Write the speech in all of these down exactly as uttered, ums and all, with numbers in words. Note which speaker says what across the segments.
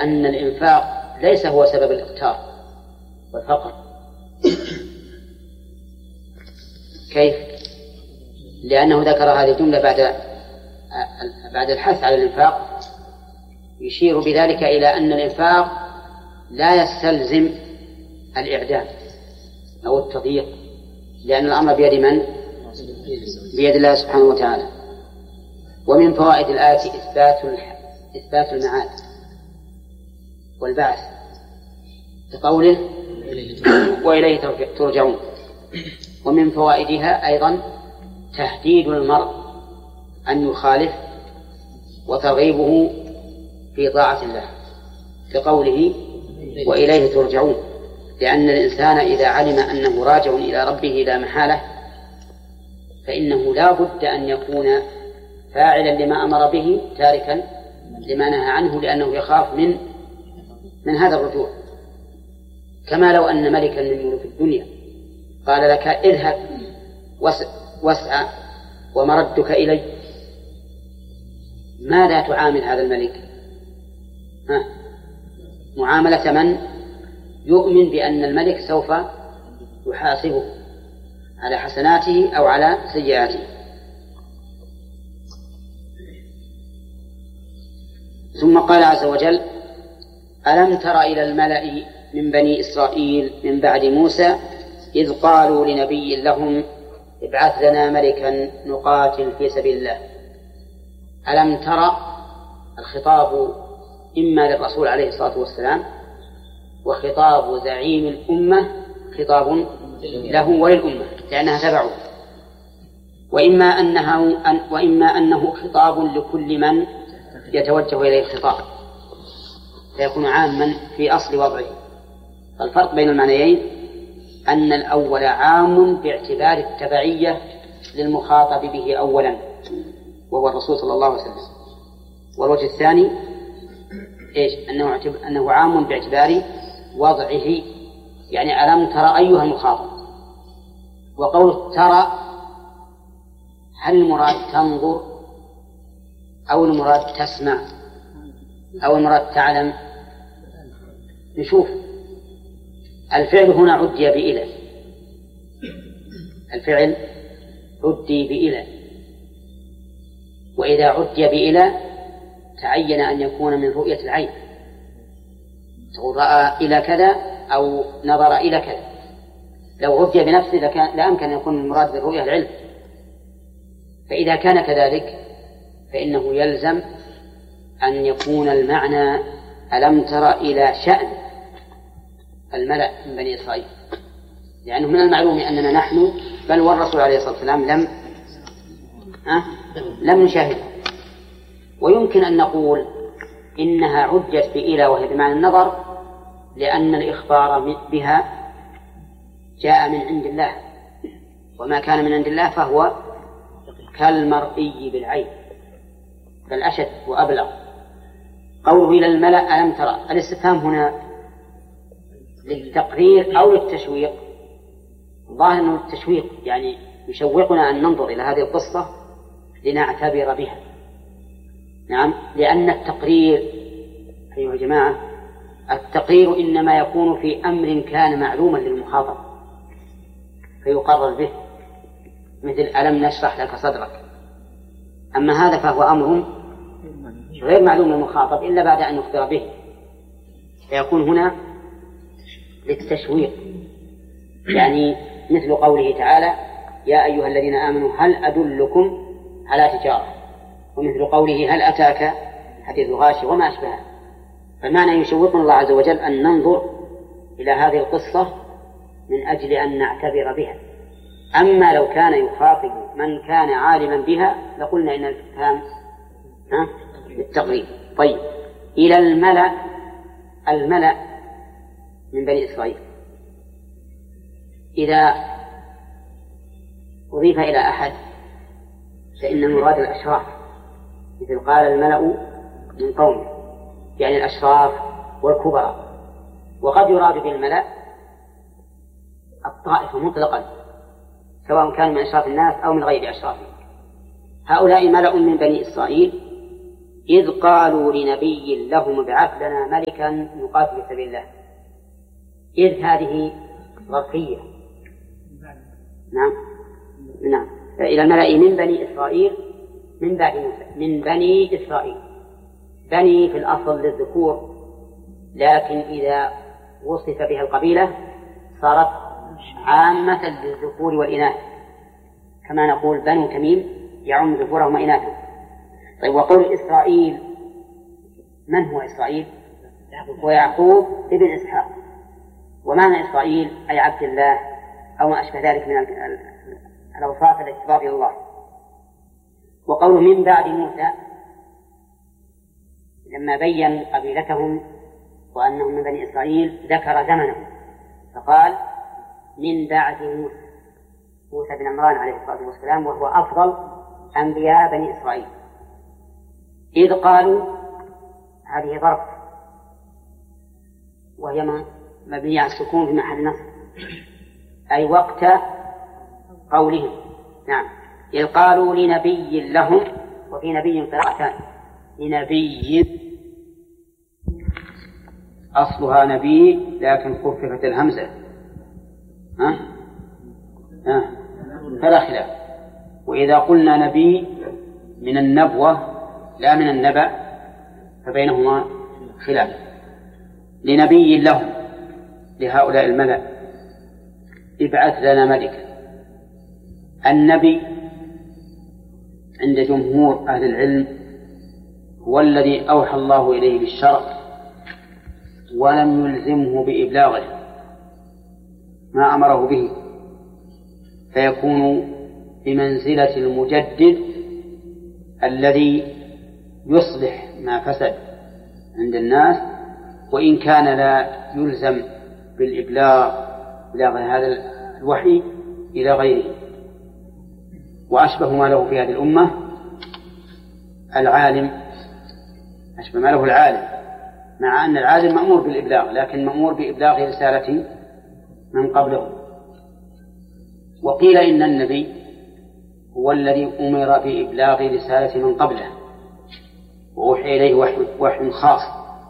Speaker 1: لأن الإنفاق ليس هو سبب الإقتار والفقر. كيف؟ لأنه ذكر هذه الجملة بعد بعد الحث على الإنفاق، يشير بذلك إلى أن الإنفاق لا يستلزم الإعدام أو التضييق، لأن الأمر بيد من؟ بيد الله سبحانه وتعالى. ومن فوائد الآية إثبات إثبات المعاد والبعث بقوله وإليه ترجعون. ومن فوائدها أيضا تهديد المرء أن يخالف وترغيبه في طاعة الله بقوله وإليه ترجعون، لأن الإنسان إذا علم أنه راجع إلى ربه لا محالة فإنه لا بد أن يكون فاعلا لما أمر به تاركا لما نهى عنه، لأنه يخاف من من هذا الرجوع. كما لو أن ملكا من ملوك الدنيا قال لك اذهب واسعى ومردك إلي، ماذا تعامل هذا الملك؟ ها؟ معاملة من يؤمن بأن الملك سوف يحاسبه على حسناته أو على سيئاته. ثم قال عز وجل ألم تر إلى الملأ من بني إسرائيل من بعد موسى إذ قالوا لنبي لهم ابعث لنا ملكا نقاتل في سبيل الله. ألم تر الخطاب إما للرسول عليه الصلاة والسلام، وخطاب زعيم الأمة خطاب له وللأمة لأنها تبعه، وإما أنه, أن وإما أنه خطاب لكل من يتوجه إليه الخطاب فيكون عاما في أصل وضعه. فالفرق بين المعنيين أن الأول عام باعتبار التبعية للمخاطب به أولا وهو الرسول صلى الله عليه وسلم، والوجه الثاني إيش؟ أنه, أنه عام باعتبار وضعه، يعني ألم ترى أيها المخاطب. وقول ترى هل المراد تنظر أو المراد تسمع أو المراد تعلم؟ نشوف. الفعل هنا عدي بإلى، الفعل عدي بإلى، وإذا عدي بإلى تعين أن يكون من رؤية العين، تقول رأى إلى كذا أو نظر إلى كذا. لو عدي بنفسه لكان لا أمكن أن يكون المراد بالرؤية العلم. فإذا كان كذلك فإنه يلزم أن يكون المعنى ألم تر إلى شأن الملأ من بني إسرائيل، لأنه من المعلوم أننا نحن بل والرسول عليه الصلاة والسلام لم أه؟ لم نشاهد. ويمكن أن نقول إنها عجت بإلى وهي بمعنى النظر، لأن الإخبار بها جاء من عند الله، وما كان من عند الله فهو كالمرئي بالعين بل أشد وأبلغ. قوله إلى الملأ ألم ترى، الاستفهام هنا للتقرير أو للتشويق؟ ظاهر أنه التشويق، يعني يشوقنا أن ننظر إلى هذه القصة لنعتبر بها. نعم، لأن التقرير أيها الجماعة التقرير إنما يكون في أمر كان معلوما للمخاطب فيقرر به، مثل ألم نشرح لك صدرك. أما هذا فهو أمر غير معلوم للمخاطب إلا بعد أن يخبر به، فيكون هنا للتشويق، يعني مثل قوله تعالى يا أيها الذين آمنوا هل أدلكم على تجارة، ومثل قوله هل أتاك حديث الغاشي وما أشبهه. فالمعنى يشوقنا الله عز وجل أن ننظر إلى هذه القصة من أجل أن نعتبر بها. أما لو كان يخاطب من كان عالما بها لقلنا إن الفهم بالتقريب. طيب، إلى الملأ، الملأ من بني إسرائيل إذا أضيف إلى أحد فإن المراد الأشراف، مثل قال الملأ من قومه، يعني الأشراف والكبراء. وقد يراد بالملأ الطائفة مطلقا سواء كان من أشراف الناس أو من غير أشرافهم. هؤلاء ملأ من بني إسرائيل إذ قالوا لنبي لهم ابعث لنا ملكا نقاتل في سبيل الله. إذ هذه ظرفية. نعم نعم إلى الملأ من بني إسرائيل من بعد موسى من بني إسرائيل. بني في الأصل للذكور، لكن إذا وصف بها القبيلة صارت عامة للذكور والإناث، كما نقول بنو تميم يعم ذكورهم وإناثهم. طيب، وقول إسرائيل، من هو إسرائيل؟ هو يعقوب ابن إسحاق. ومعنى إسرائيل أي عبد الله أو ما أشبه ذلك من الأوصاف التي تضاف إلى الله. وقوله من بعد موسى لما بين قبيلتهم وأنهم من بني إسرائيل ذكر زمنهم فقال من بعد موسى موسى بن عمران عليه الصلاة والسلام، وهو أفضل أنبياء بني إسرائيل. إذ قالوا هذه ظرف وهي مبنية على السكون في محل نصب، أي وقت قولهم. نعم، إذ قالوا لنبي لهم، وفي نبي قراءتان لنبي أصلها نبي لكن خففت الهمزة ها؟ ها؟ فلا خلاف. وإذا قلنا نبي من النبوة لا من النبأ فبينهما خلاف. لنبي لهم لهؤلاء الملأ ابعث لنا ملكا. النبي عند جمهور أهل العلم هو الذي أوحى الله إليه بالشرع ولم يلزمه بإبلاغه ما أمره به، فيكون بمنزلة المجدد الذي يصلح ما فسد عند الناس، وإن كان لا يلزم بالإبلاغ بلاغ هذا الوحي إلى غيره. وأشبه ما له في هذه الأمة العالم، أشبه ما له العالم، مع أن العالم مأمور بالإبلاغ لكن مأمور بإبلاغ رسالة من قبله. وقيل إن النبي هو الذي أمر بإبلاغ رسالة من قبله وأوحي إليه وحي, وحي خاص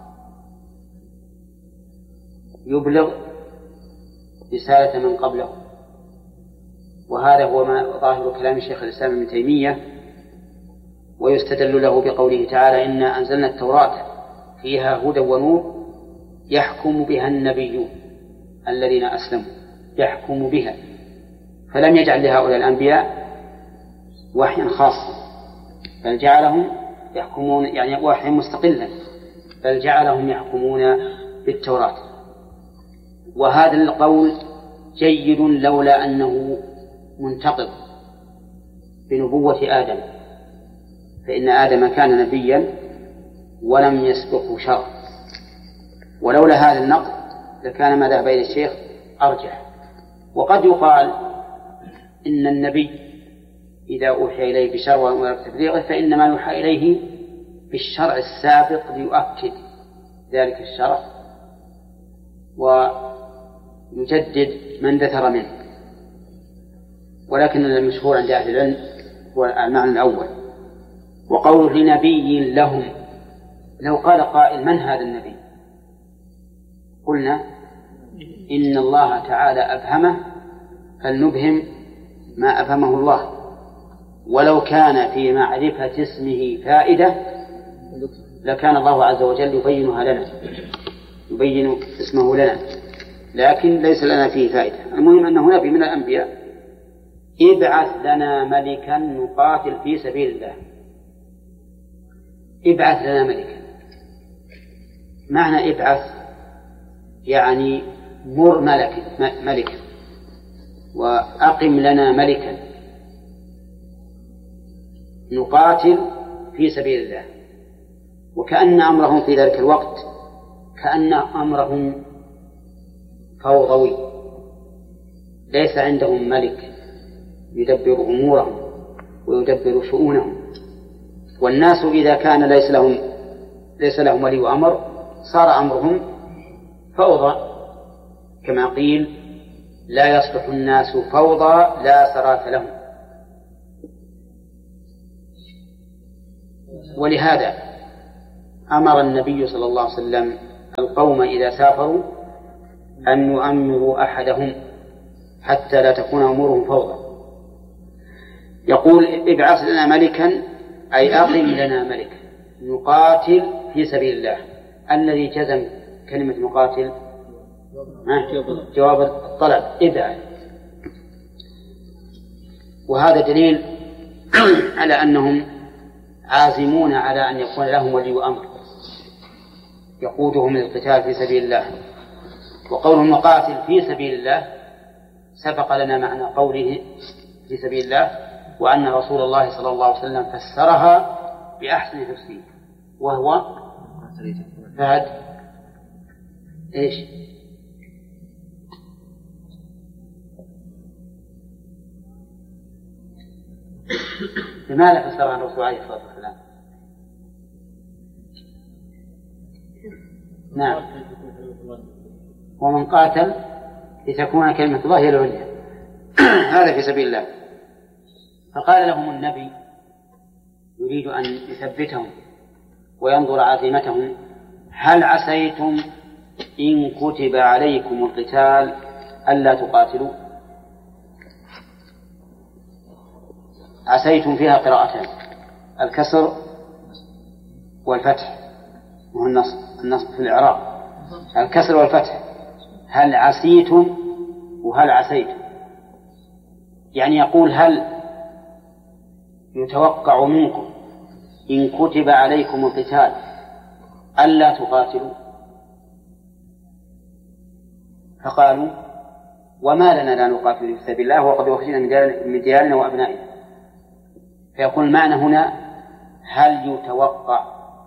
Speaker 1: يبلغ رسالة من قبله. وهذا هو ما ظاهر كلام شيخ الإسلام ابن تيمية، ويستدل له بقوله تعالى إنا أنزلنا التوراة فيها هدى ونور يحكم بها النبيون الذين أسلموا، يحكم بها، فلم يجعل لهؤلاء الأنبياء وحيا خاصا بل جعلهم يحكمون، يعني وحيا مستقلا، بل جعلهم يحكمون بالتوراة. وهذا القول جيد لولا أنه منتقض بنبوة آدم، فإن آدم كان نبيا ولم يسبقه شرع، ولولا هذا النقض لكان ما ذهب إلى الشيخ أرجح. وقد يقال إن النبي إذا أوحي إليه بشرع وأمر بتبليغه فإنما يوحى إليه بالشرع السابق ليؤكد ذلك الشرع ويجدد ما اندثر منه. ولكن المشهور عند أهل العلم هو المعنى الأول. وقوله لنبي لهم، لو قال قائل من هذا النبي؟ قلنا إن الله تعالى أبهمه فلنبهم ما أبهمه الله، ولو كان في معرفة اسمه فائدة لكان الله عز وجل يبينها لنا، يبين اسمه لنا، لكن ليس لنا فيه فائدة. المهم أنه نبي من الأنبياء. ابعث لنا ملكا نقاتل في سبيل الله. ابعث لنا ملكا، معنى ابعث يعني مر ملك ملكا وأقم لنا ملكا نقاتل في سبيل الله. وكأن أمرهم في ذلك الوقت كأن أمرهم فوضوي، ليس عندهم ملك يدبر أمورهم ويدبر شؤونهم. والناس إذا كان ليس لهم ليس لهم ولي أمر صار أمرهم فوضى، كما قيل لا يصلح الناس فوضى لا سراة لهم. ولهذا أمر النبي صلى الله عليه وسلم القوم إذا سافروا أن يؤمروا أحدهم حتى لا تكون أمورهم فوضى. يقول ابعث لنا ملكا أي أقم لنا ملكا نقاتل في سبيل الله. الذي جزم كلمة نقاتل جواب الطلب ابعث، وهذا دليل على أنهم عازمون على أن يكون لهم ولي أمر يقودهم للقتال في سبيل الله. وقوله نقاتل في سبيل الله سبق لنا معنى قوله في سبيل الله، وأن رسول الله صلى الله عليه وسلم فسرها بأحسن تفسير، وهو فهد إيش؟ لماذا فسرها الرسول عليه الصلاة والسلام؟ نعم، ومن قاتل لتكون كلمة الله هي العليا هذا في سبيل الله. فقال لهم النبي يريد أن يثبتهم وينظر عزيمتهم: هل عسيتم إن كتب عليكم القتال ألا تقاتلوا؟ عسيتم فيها قراءتان، الكسر والفتح، وهو النصب النصب في الإعراب، الكسر والفتح. هل عسيتم وهل عسيتم، يعني يقول هل يتوقع منكم إن كتب عليكم القتال ألا تقاتلوا؟ فقالوا وما لنا لا نقاتل في سبيل الله وقد أخرجنا من ديارنا وأبنائنا. فيقول المعنى هنا هل يتوقع،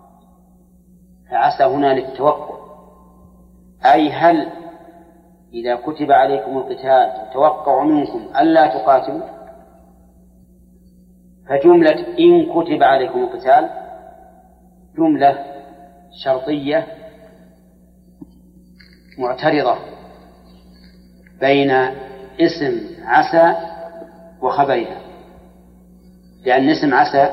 Speaker 1: فعسى هنا للتوقع، أي هل إذا كتب عليكم القتال يتوقع منكم ألا تقاتلوا؟ فجملة إن كتب عليكم القتال جملة شرطية معترضة بين اسم عسى وخبرها، لأن اسم عسى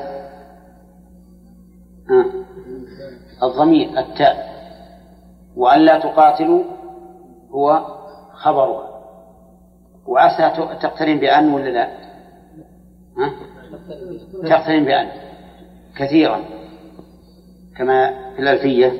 Speaker 1: آه الضمير التاء، وألا تقاتلوا هو خبرها، وعسى تقترن بأن ولا لا؟ ها؟ تقترن بأن كثيرا كما في الألفية.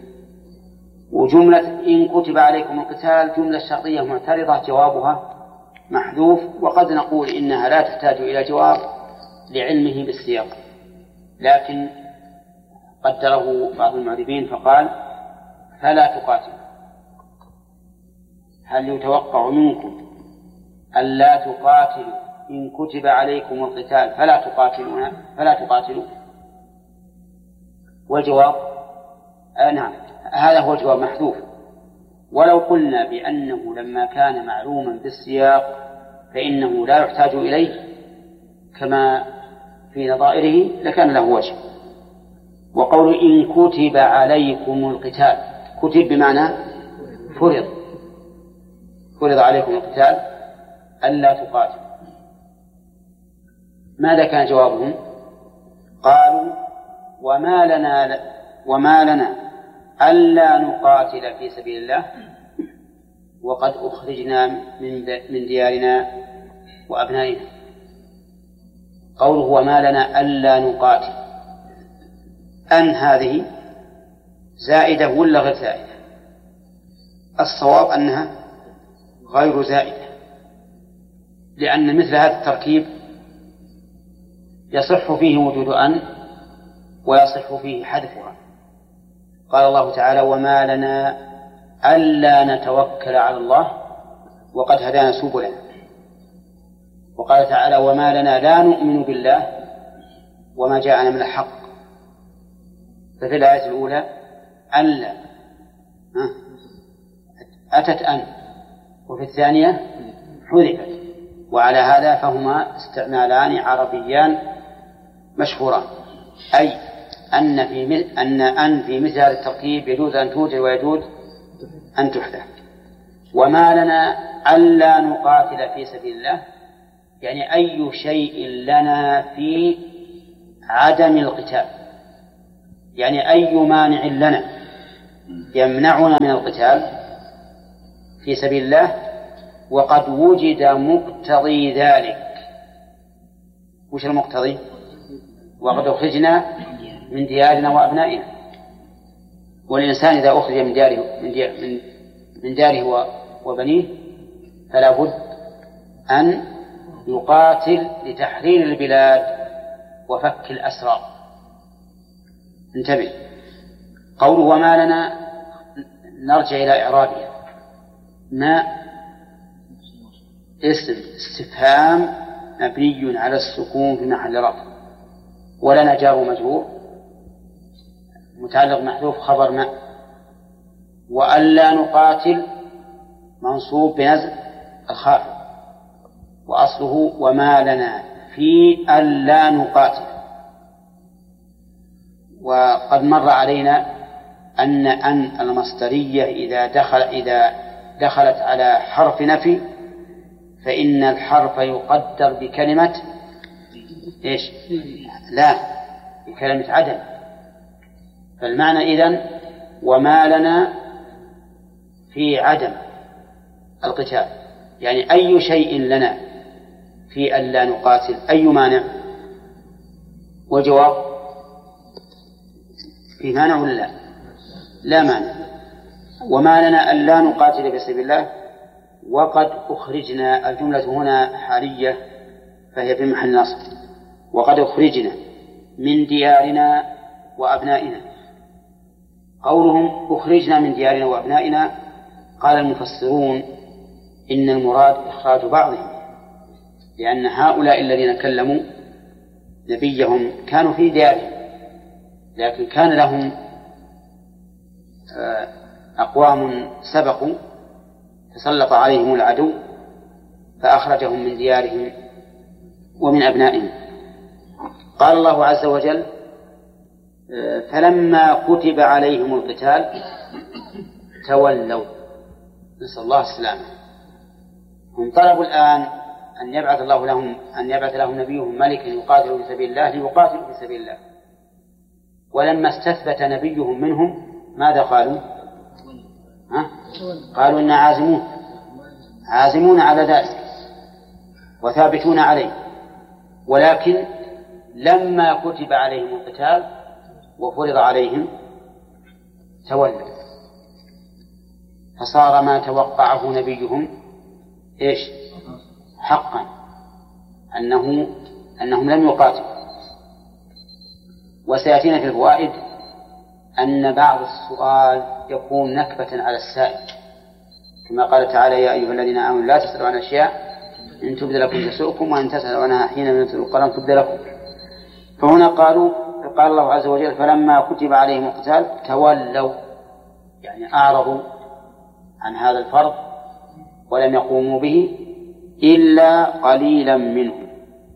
Speaker 1: وجملة إن كتب عليكم القتال جملة شرطية معترضة جوابها محذوف، وقد نقول إنها لا تحتاج إلى جواب لعلمه بالسياق، لكن قدره بعض المعربين فقال فلا تقاتل. هل يتوقع منكم ألا تقاتلوا إن كتب عليكم القتال فلا تقاتلون فلا تقاتلوا؟ والجواب آه نعم، هذا هو الجواب محذوف. ولو قلنا بأنه لما كان معلوما بالسياق فإنه لا يحتاج إليه كما في نظائره لكان له وجه. وقول إن كتب عليكم القتال، كتب بمعنى فرض، فرض عليكم القتال ألا تقاتل. ماذا كان جوابهم؟ قالوا وما لنا وما لنا ألا نقاتل في سبيل الله وقد أخرجنا من ديارنا وأبنائنا. قوله وما لنا ألا نقاتل، أن هذه زائدة ولا غير زائدة؟ الصواب أنها غير زائدة، لأن مثل هذا التركيب يصح فيه وجود أن ويصح فيه حذفها. قال الله تعالى وما لنا ألا نتوكل على الله وقد هدانا سبلنا. وقال تعالى وما لنا لا نؤمن بالله وما جاءنا من الحق. ففي الآية الأولى ألا أتت أن، وفي الثانية حذفت، وعلى هذا فهما استعمالان عربيان مشهوران، أي أن في أن أن في مثل هذا التركيب يجوز أن توجد ويجوز أن تحذف. وما لنا ألا نقاتل في سبيل الله، يعني أي شيء لنا في عدم القتال، يعني أي مانع لنا يمنعنا من القتال في سبيل الله وقد وجد مقتضي ذلك. وش المقتضي؟ وقد أخرجنا من ديارنا وأبنائنا. والإنسان إذا أخرج من داره من داره, من داره وبنيه فلا بد أن يقاتل لتحرير البلاد وفك الأسرى. انتبه، قوله وما لنا نرجع إلى إعرابها. ما اسم استفهام مبني على السكون في محل رفع، ولنا جار مجرور متعلق محذوف خبر ما، وألا نقاتل منصوب بنزع الخافض، وأصله وما لنا في ألا نقاتل. وقد مر علينا أن أن المصدرية إذا دخل إذا دخلت على حرف نفي فإن الحرف يقدر بكلمة إيش؟ لا، بكلمة عدم. فالمعنى إذن وما لنا في عدم القتال، يعني أي شيء لنا في أن لا نقاتل، أي مانع؟ والجواب في مانع ولا لا؟ لا مانع. وما لنا أن لا نقاتل في سبيل الله وقد أخرجنا، الجملة هنا حالية فهي في محل نصب، وقد أخرجنا من ديارنا وأبنائنا. قولهم أخرجنا من ديارنا وأبنائنا قال المفسرون إن المراد إخراج بعضهم، لأن هؤلاء الذين كلموا نبيهم كانوا في ديارهم، لكن كان لهم أقوام سبقوا تسلط عليهم العدو فأخرجهم من ديارهم ومن أبنائهم. قال الله عز وجل فلما كتب عليهم القتال تولوا، نسأل الله السلامة. هم طلبوا الآن أن يبعث الله لهم أن يبعث لهم نبيهم ملكا يقاتلوا في سبيل الله ليقاتلوا في سبيل الله، ولما استثبت نبيهم منهم ماذا قالوا؟ ها؟ قالوا إنا عازمون عازمون على ذلك وثابتون عليه، ولكن لما كتب عليهم القتال وفرض عليهم تولوا، فصار ما توقعه نبيهم إيش؟ حقا، أنه أنهم لم يقاتلوا. وسيأتينا في الفوائد أن بعض السؤال يكون نكبة على السائل، كما قال تعالى يا أيها الذين آمنوا لا تسألوا عن أشياء إن تبد لكم تسؤكم وإن تسألوا عنها حين ينزل القرآن تبد لكم. فهنا قالوا قال الله عز وجل فلما كتب عليهم القتال تولوا، يعني أعرضوا عن هذا الفرض ولم يقوموا به إلا قليلا منهم.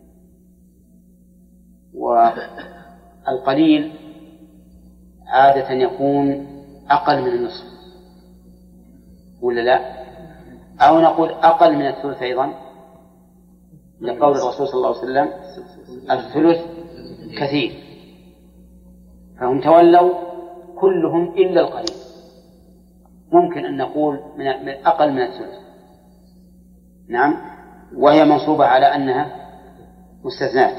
Speaker 1: والقليل عادة يكون أقل من النصف ولا لا؟ أو نقول أقل من الثلث أيضا، لقول الرسول صلى الله عليه وسلم الثلث كثير. فهم تولوا كلهم إلا القليل، ممكن أن نقول من أقل من الثلث. نعم، وهي منصوبة على أنها مستثنات.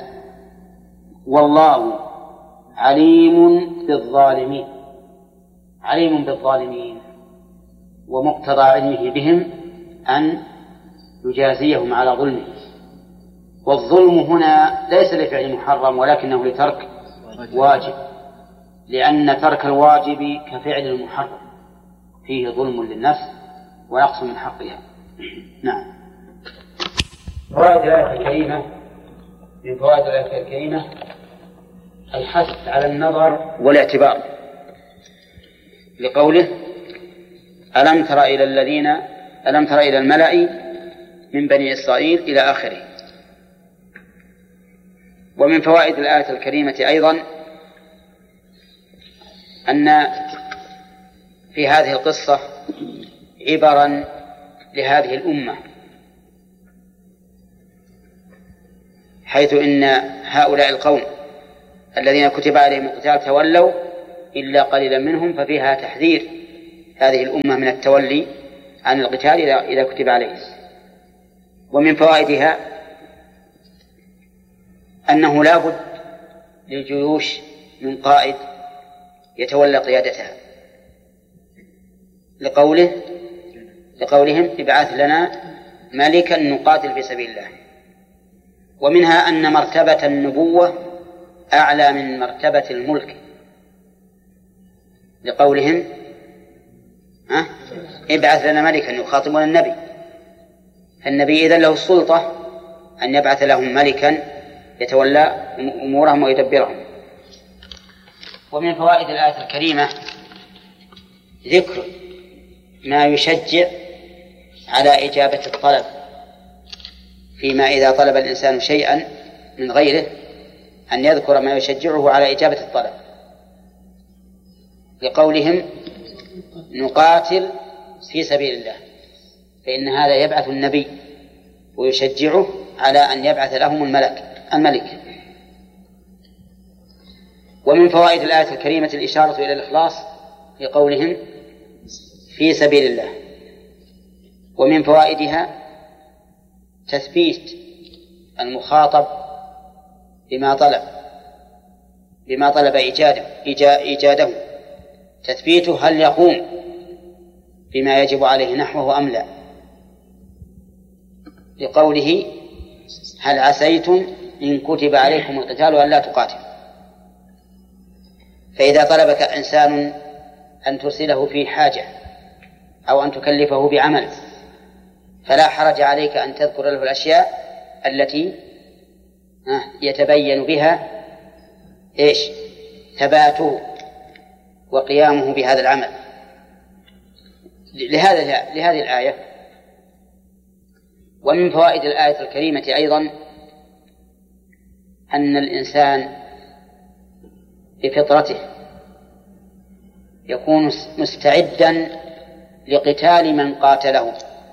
Speaker 1: والله عليم بالظالمين، عليم بالظالمين، ومقتضى علمه بهم أن يجازيهم على ظلمهم. والظلم هنا ليس لفعل محرم ولكنه لترك واجب، لأن ترك الواجب كفعل المحرم فيه ظلم للنفس ونقص من حقها. نعم. فوائد الآية الكريمة، من فوائد الآية الكريمة الحث على النظر والاعتبار، لقوله ألم تر إلى الذين ألم تر إلى الملأ من بني إسرائيل إلى آخره. ومن فوائد الآية الكريمة أيضا أن في هذه القصة عبرا لهذه الأمة، حيث إن هؤلاء القوم الذين كتب عليهم القتال تولوا إلا قليلا منهم، ففيها تحذير هذه الأمة من التولي عن القتال إذا كتب عليه. ومن فوائدها أنه لا بد للجيوش من قائد يتولى قيادتها، لقوله لقولهم ابعث لنا ملكا نقاتل في سبيل الله. ومنها أن مرتبة النبوة أعلى من مرتبة الملك، لقولهم ها ابعث لنا ملكا، يخاطبون النبي، فالنبي إذن له السلطة أن يبعث لهم ملكا يتولى أمورهم ويدبرهم. ومن فوائد الآية الكريمة ذكر ما يشجع على إجابة الطلب، فيما إذا طلب الإنسان شيئا من غيره أن يذكر ما يشجعه على إجابة الطلب، لقولهم نقاتل في سبيل الله، فإن هذا يبعث النبي ويشجعه على أن يبعث لهم الملك الملك. ومن فوائد الآية الكريمة الإشارة إلى الإخلاص في قولهم في سبيل الله. ومن فوائدها تثبيت المخاطب بما طلب بما طلب إيجاده إيجاده تثبيته هل يقوم بما يجب عليه نحوه أم لا، لقوله هل عسيتم إن كتب عليكم القتال أن لا تقاتلوا. فإذا طلبك إنسان أن ترسله في حاجة أو أن تكلفه بعمل فلا حرج عليك أن تذكر له الأشياء التي يتبين بها إيش ثباته وقيامه بهذا العمل. لهذا لهذه الآية. ومن فوائد الآية الكريمة أيضا أن الإنسان بفطرته يكون مستعدا لقتال من قاتله،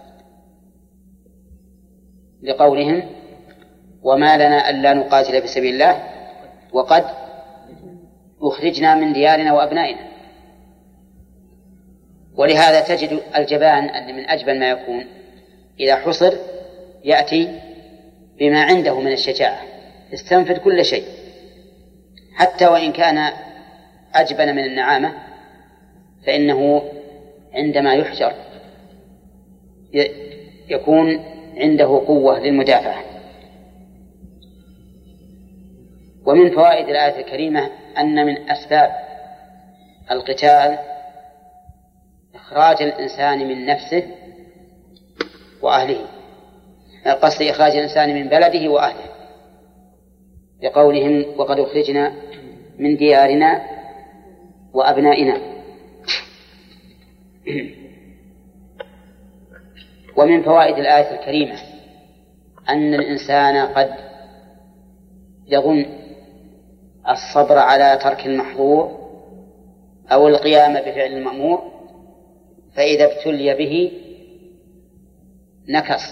Speaker 1: لقولهم وما لنا ألا نقاتل في سبيل الله وقد أخرجنا من ديارنا وأبنائنا. ولهذا تجد الجبان أن من أجبن ما يكون إذا حصر يأتي بما عنده من الشجاعة، يستنفذ كل شيء حتى وإن كان أجبن من النعامة، فإنه عندما يحشر يكون عنده قوة للمدافعة. ومن فوائد الآية الكريمة أن من أسباب القتال إخراج الإنسان من نفسه وأهله، قصد إخراج الإنسان من بلده وأهله، لقولهم وقد أخرجنا من ديارنا وأبنائنا. ومن فوائد الآية الكريمة أن الإنسان قد يظن الصبر على ترك المحظور أو القيام بفعل المأمور، فإذا ابتلي به نكص.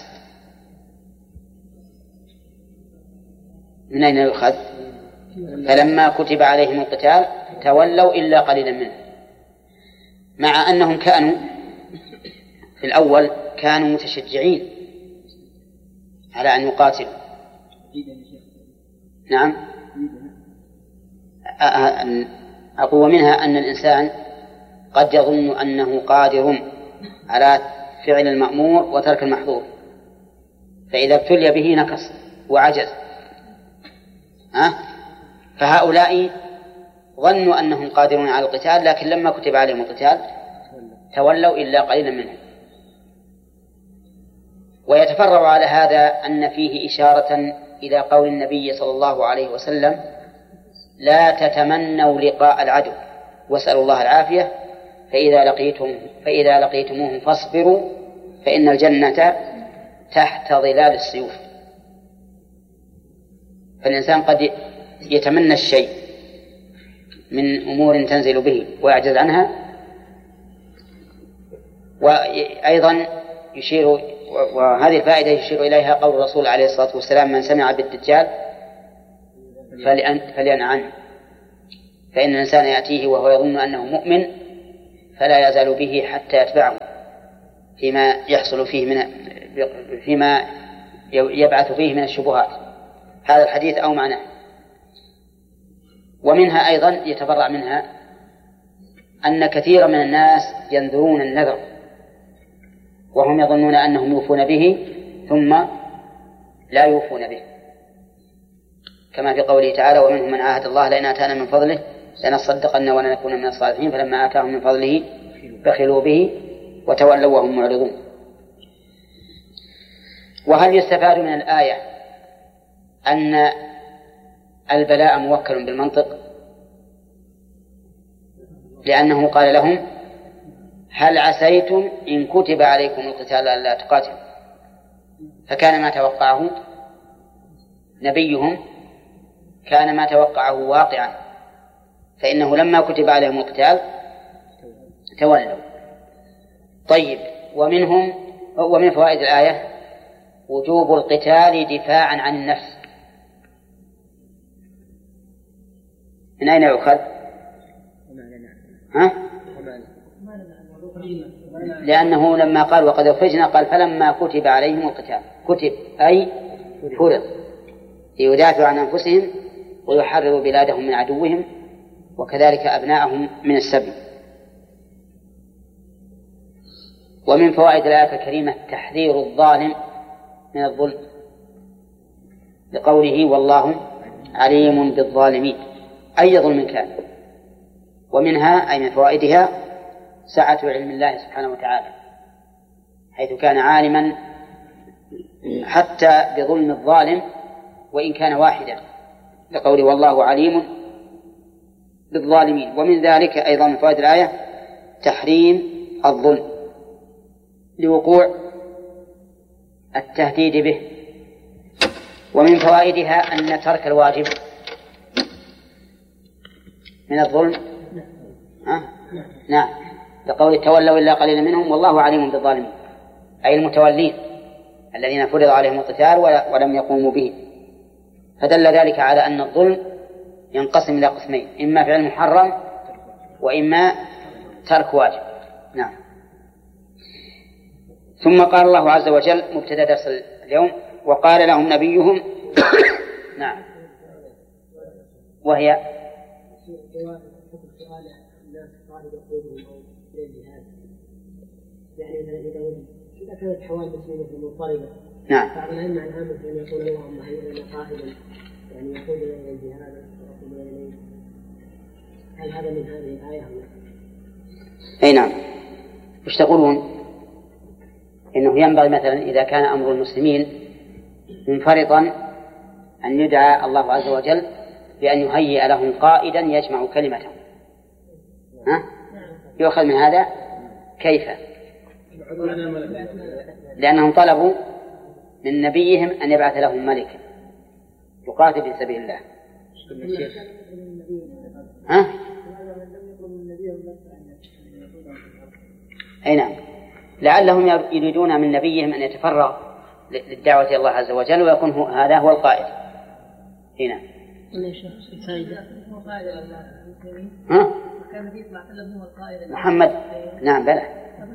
Speaker 1: من أين يؤخذ؟ فلما كتب عليهم القتال تولوا إلا قليلا منهم، مع أنهم كانوا في الأول كانوا متشجعين على أن يقاتلوا. نعم، أقوى منها أن الإنسان قد يظن أنه قادر على فعل المأمور وترك المحظور، فإذا ابتلي به نكص وعجز. ها؟ فهؤلاء ظنوا أنهم قادرون على القتال، لكن لما كتب عليهم القتال تولوا إلا قليلا منهم. ويتفرع على هذا أن فيه إشارة إلى قول النبي صلى الله عليه وسلم لا تتمنوا لقاء العدو واسألوا الله العافية، فإذا لقيتم فإذا لقيتموهم فاصبروا فإن الجنة تحت ظلال السيوف. فالإنسان قد يتمنى الشيء من أمور تنزل به ويعجز عنها. وأيضا يشير، وهذه الفائدة يشير إليها قول الرسول عليه الصلاة والسلام من سمع بالدجال فلينأ عنه، فإن الإنسان يأتيه وهو يظن أنه مؤمن فلا يزال به حتى يتبعه فيما يحصل فيه من فيما يبعث فيه من الشبهات. هذا الحديث أو معناه. ومنها أيضا يتبرع منها أن كثيرا من الناس ينذرون النذر وهم يظنون أنهم يوفون به ثم لا يوفون به، كما في قوله تعالى: ومنهم من عاهد الله لئن آتانا من فضله لنصدقن ولنكون من الصالحين فلما آتاهم من فضله بخلوا به وتولوا وهم معرضون. وهل يستفاد من الآية أن البلاء موكل بالمنطق؟ لأنه قال لهم: هل عسيتم إن كتب عليكم القتال ألا تقاتلوا؟ فكان ما توقعه نبيهم كان ما توقعه واقعا، فإنه لما كتب عليهم القتال تولوا. طيب، ومنهم ومن فوائد الآية وجوب القتال دفاعا عن النفس. من أين يؤخذ؟ ها؟ لأنه لما قال وقد أخرجنا قال فلما كتب عليهم القتال، كتب أي فرض ليدافعوا عن أنفسهم ويحرروا بلادهم من عدوهم وكذلك أبناءهم من السبي. ومن فوائد الآية الكريمة تحذير الظالم من الظلم لقوله: والله عليم بالظالمين، أي ظلم كان. ومنها أي من فوائدها سعة علم الله سبحانه وتعالى، حيث كان عالما حتى بظلم الظالم وإن كان واحدا، لقوله: والله عليم بالظالمين. ومن ذلك أيضا من فوائد الآية تحريم الظلم لوقوع التهديد به. ومن فوائدها أن ترك الواجب من الظلم. أه؟ نعم، لقول تولوا إلا قليلا منهم والله عليم بالظالمين، أي المتولين الذين فرض عليهم القتال ولم يقوموا به. فدل ذلك على أن الظلم ينقسم إلى قسمين: إما فعل محرم وإما ترك واجب. نعم. ثم قال الله عز وجل مبتدأ درس اليوم: وقال لهم نبيهم نعم، وهي
Speaker 2: يعني إذا كانت حوادث مضطربة،
Speaker 1: نعم،
Speaker 2: بعض العلم عن عامة أن يقول اللهم هيئ لنا قائدا يعني يقود إلى الجهاد ويقود إليه، هل هذا من هذه الآية أم لا؟
Speaker 1: أي نعم. وش تقولون؟ إنه ينبغي مثلا إذا كان أمر المسلمين منفرطا أن يدعى الله عز وجل بأن يهيئ لهم قائدا يجمع كلمتهم. ها؟ يؤخذ من هذا كيف؟ لأنهم طلبوا من نبيهم أن يبعث لهم ملك يقاتل في سبيل الله. ها؟ أي نعم، لعلهم يريدون من نبيهم أن يتفرغ للدعوة إلى الله عز وجل ويكون هذا هو القائد. هنا ها؟ محمد نعم بلى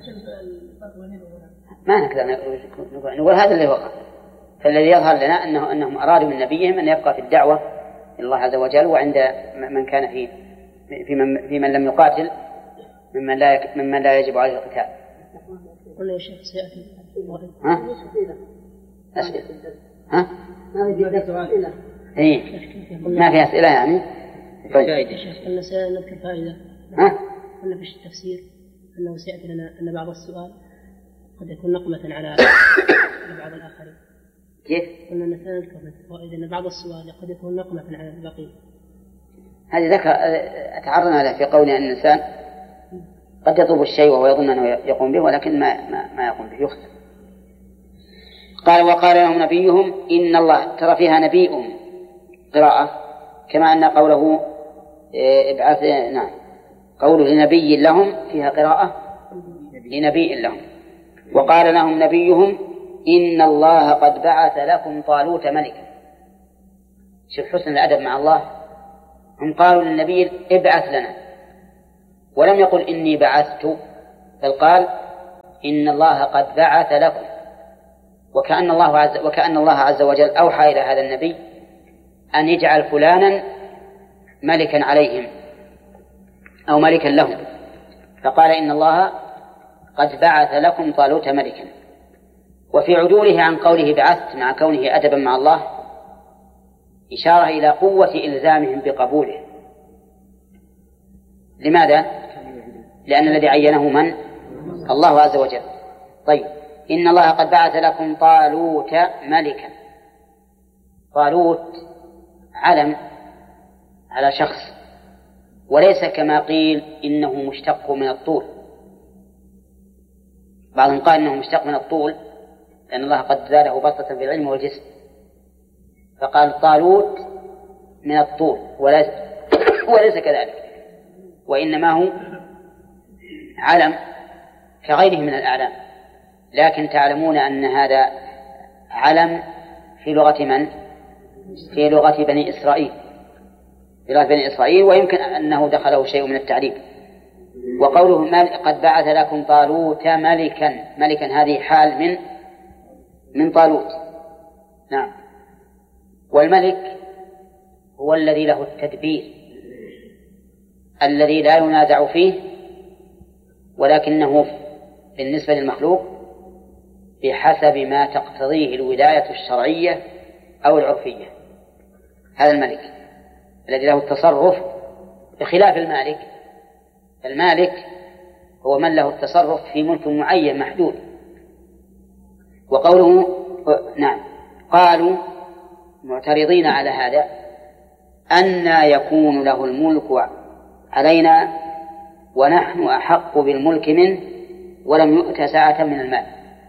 Speaker 1: ما نقدر نقول هذا اللي وقع. فالذي يظهر لنا أنه أنهم أرادوا من نبيهم أن يبقى في الدعوة إلى الله عز وجل، وعند من كان في في من, في من لم يقاتل ممن لا ممن لا يجب عليه القتال.
Speaker 2: قلنا يا شيخ سيأتي
Speaker 1: ها؟ أسئلة ها؟
Speaker 2: ما في أسئلة.
Speaker 1: إيه ما في أسئلة يعني.
Speaker 2: طيب يا شيخ قلنا سنذكر فائدة.
Speaker 1: ها؟
Speaker 2: قلنا في التفسير أنه سيأتي لنا أن بعض السؤال قد يكون نقمة على بعض الآخرين.
Speaker 1: كيف؟
Speaker 2: قلنا أن سنذكر في الفوائد أن بعض السؤال قد يكون نقمة على البقية.
Speaker 1: هذه ذكر أتعرضنا له في قولنا أن الإنسان قد يطلب الشيء وهو يظن أنه يقوم به ولكن ما ما, ما يقوم به يخطئ. قال وقال لهم نبيهم إن الله، ترى فيها نبيهم قراءة كما أن قوله ابعث نعم قوله لنبي لهم فيها قراءة لنبي لهم. وقال لهم نبيهم إن الله قد بعث لكم طالوت ملكا. شوف حسن الأدب مع الله، هم قالوا للنبي ابعث لنا، ولم يقل إني بعثت، بل قال إن الله قد بعث لكم، وكأن الله عز, وكأن الله عز وجل أوحى إلى هذا النبي أن يجعل فلانا ملكا عليهم أو ملكا لهم، فقال إن الله قد بعث لكم طالوت ملكا. وفي عدوله عن قوله بعثت مع كونه أدبا مع الله إشارة إلى قوة إلزامهم بقبوله. لماذا؟ لأن الذي عينه من؟ الله عز وجل. طيب، إن الله قد بعث لكم طالوت ملكا. طالوت علم على شخص، وليس كما قيل إنه مشتق من الطول. بعضهم قال إنه مشتق من الطول لأن الله قد زاده بسطة في العلم والجسم، فقال طالوت من الطول، وليس, وليس كذلك، وإنما هو علم كغيره من الأعلام. لكن تعلمون أن هذا علم في لغة من؟ في لغة بني إسرائيل، في لغة بني إسرائيل، ويمكن أنه دخله شيء من التعريب. وقوله قد بعث لكم طالوت ملكا، ملكا هذه حال من من طالوت. نعم. والملك هو الذي له التدبير، الذي لا ينازع فيه، ولكنه بالنسبة للمخلوق بحسب ما تقتضيه الولاية الشرعية أو العرفية. هذا الملك الذي له التصرف، بخلاف المالك. المالك هو من له التصرف في ملك معين محدود. وقوله نعم قالوا معترضين على هذا أن يكون له الملك علينا ونحن أحق بالملك منه ولم يؤت ساعة من المال.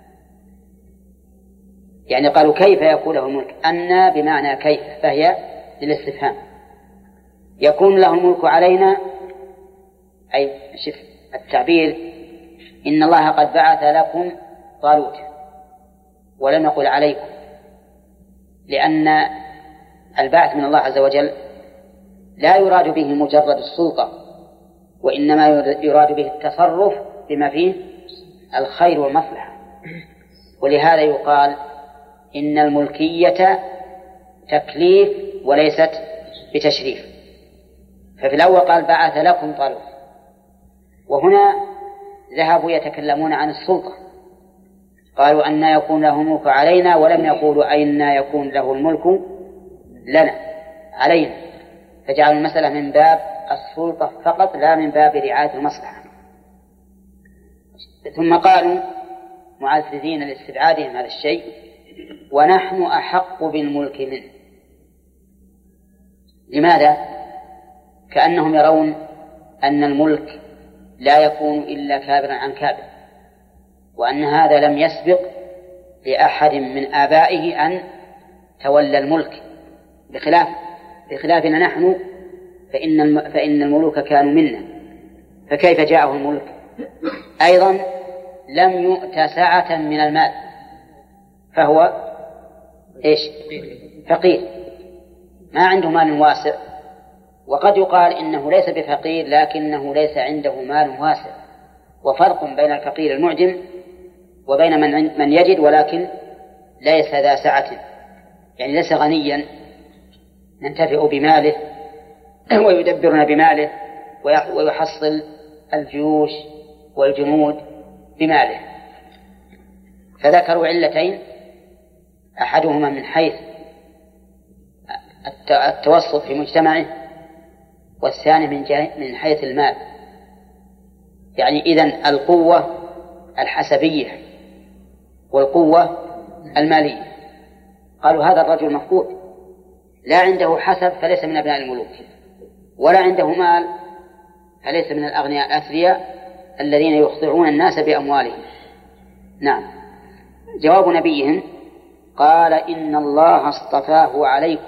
Speaker 1: يعني قالوا كيف يكون له الملك؟ أن بمعنى كيف، فهي للاستفهام. يكون له الملك علينا أي شف التعبير إن الله قد بعث لكم طالوت، ولم يقل عليكم، لأن البعث من الله عز وجل لا يراد به مجرد السلطة، وإنما يراد به التصرف بما فيه الخير والمصلحة. ولهذا يقال إن الملكية تكليف وليست بتشريف. ففي الأول قال بعث لكم طالوت، وهنا ذهبوا يتكلمون عن السلطة، قالوا أن يكون له الملك علينا، ولم يقولوا أين يكون له الملك لنا علينا، فجعلوا المسألة من باب السلطة فقط لا من باب رعاية المصلحة. ثم قالوا معززين لاستبعادهم هذا الشيء ونحن أحق بالملك منه. لماذا؟ كأنهم يرون أن الملك لا يكون إلا كابرا عن كابر، وأن هذا لم يسبق لأحد من آبائه أن تولى الملك، بخلاف بخلافنا نحن فإن فإن الملوك كانوا منا، فكيف جاءه الملك؟ أيضا لم يؤت سعة من المال، فهو إيش؟ فقير، ما عنده مال واسع. وقد يقال إنه ليس بفقير لكنه ليس عنده مال واسع، وفرق بين الفقير المعجم وبين من من يجد ولكن ليس ذا سعة، يعني ليس غنيا ننتفع بماله ويدبرنا بماله ويحصل الجيوش والجنود بماله. فذكروا علتين، أحدهما من حيث التوسط في مجتمعه، والثاني من من حيث المال، يعني إذن القوة الحسبية والقوة المالية. قالوا هذا الرجل مفقود، لا عنده حسب فليس من أبناء الملوك، ولا عنده مال فليس من الأغنياء الأثرياء الذين يخضعون الناس بأموالهم. نعم. جواب نبيهم قال إن الله اصطفاه عليكم.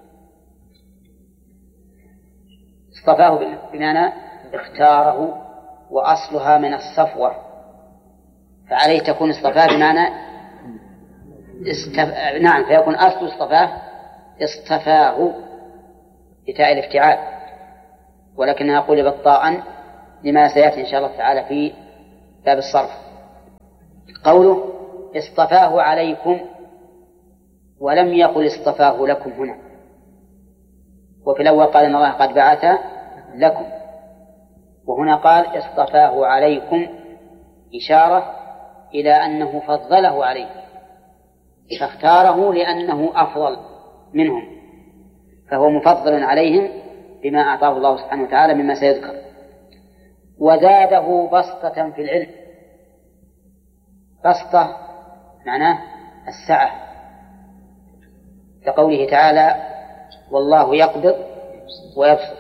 Speaker 1: اصطفاه بمعنى اختاره، وأصلها من الصفوة، فعليه تكون اصطفاه بمعنى استف... نعم، فيكون أصل اصطفاه اصطفاه بتاء الافتعال، ولكنها قلبت طاء لما سيأتي إن شاء الله تعالى في باب الصرف. قوله اصطفاه عليكم ولم يقل اصطفاه لكم هنا، وفي الأول قال إن الله قد بعث لكم، وهنا قال اصطفاه عليكم، إشارة إلى أنه فضله عليه فاختاره لأنه أفضل منهم، فهو مفضل عليهم بما أعطاه الله سبحانه وتعالى مما سيذكر. وزاده بسطة في العلم. بسطة معناه السعة، كقوله تعالى والله يقبض ويبسط،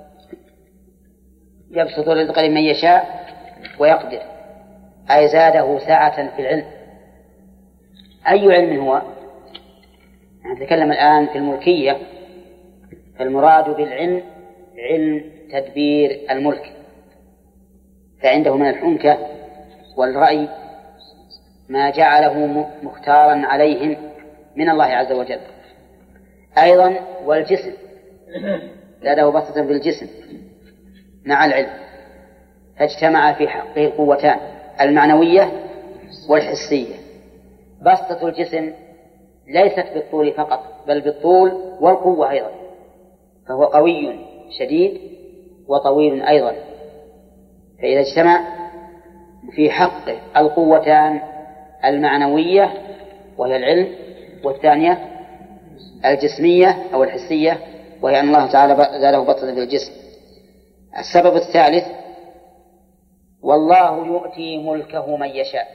Speaker 1: يبسط الرزق لمن يشاء ويقدر، أي زاده سعة في العلم. أي علم هو؟ نتكلم الآن في الملكية، فالمراد بالعلم علم تدبير الملك، فعنده من الحنكة والرأي ما جعله مختارا عليهم من الله عز وجل. أيضا والجسم، زاده بسطة بالجسم مع العلم، فاجتمع في حقه القوتان المعنوية والحسية. بسطة الجسم ليست بالطول فقط بل بالطول والقوة أيضا، فهو قوي شديد وطويل أيضا، فإذا اجتمع في حقه القوتان المعنوية وهي العلم، والثانية الجسمية أو الحسية وهي أن الله تعالى زاده بسطة في الجسم. السبب الثالث والله يؤتي ملكه من يشاء.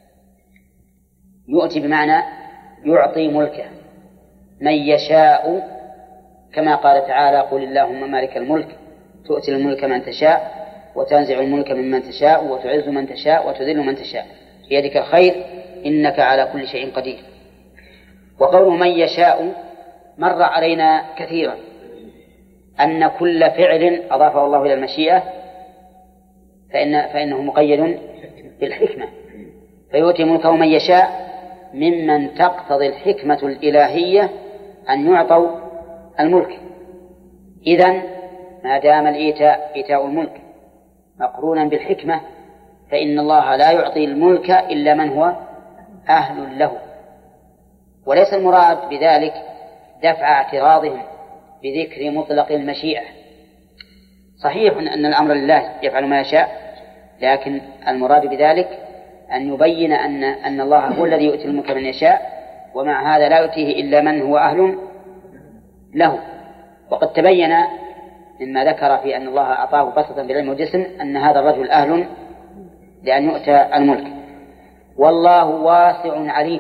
Speaker 1: يؤتي بمعنى يعطي ملكه من يشاء، كما قال تعالى قل اللهم مالك الملك تؤتي الملك من تشاء وتنزع الملك ممن تشاء وتعز من تشاء وتذل من تشاء بيدك الخير إنك على كل شيء قدير. وقوله من يشاء مر علينا كثيرا أن كل فعل أضافه الله إلى المشيئة فإن فإنه مقيد بالحكمة، فيؤتي ملكه من يشاء ممن تقتضي الحكمة الإلهية أن يعطوا الملك. إذن ما دام الإيتاء إيتاء الملك مقرونا بالحكمة فإن الله لا يعطي الملك إلا من هو أهل له. وليس المراد بذلك دفع اعتراضهم بذكر مطلق المشيئة. صحيح أن الأمر لله يفعل ما يشاء، لكن المراد بذلك أن يبين أن أن الله هو الذي يؤتي الملك من يشاء، ومع هذا لا يؤتيه إلا من هو أهل له. وقد تبين مما ذكر في أن الله أعطاه بسطة بالعلم والجسم أن هذا الرجل أهل لأن يؤتى الملك. والله واسع عليم.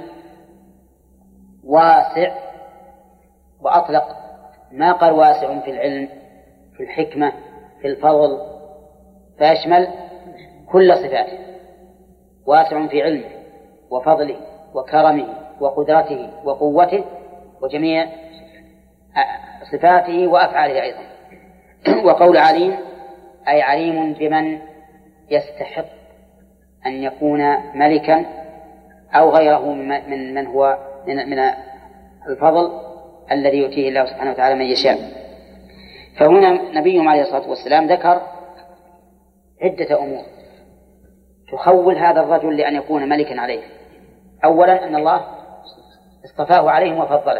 Speaker 1: واسع، وأطلق ما قال واسع في العلم في الحكمة في الفضل، فيشمل كل صفاته. واسع في علمه وفضله وكرمه وقدرته وقوته وجميع صفاته وأفعاله أيضا. وقول عليم أي عليم بمن يستحق أن يكون ملكا أو غيره من من هو من الفضل الذي يؤتيه الله سبحانه وتعالى من يشاء. فهنا نبيهم عليه الصلاة والسلام ذكر عدة أمور تخول هذا الرجل لأن يكون ملكا عليه. أولا أن الله اصطفاه عليهم وفضله